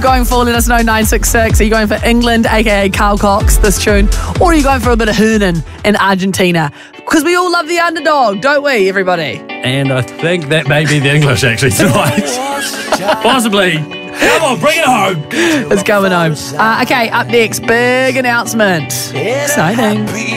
going for? Let us know, 966. Are you going for England, a.k.a. Carl Cox, this tune? Or are you going for a bit of Hernan in Argentina? Because we all love the underdog, don't we, everybody? And I think that may be the English actually tonight. Possibly. Come on, bring it home. It's coming home. Okay, up next, big announcement. Exciting.